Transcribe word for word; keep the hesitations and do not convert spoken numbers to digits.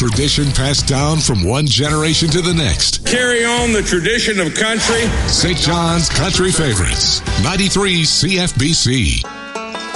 tradition passed down from one generation to the next. Carry on the tradition of country. Saint John's Country Favorites, ninety-three C F B C.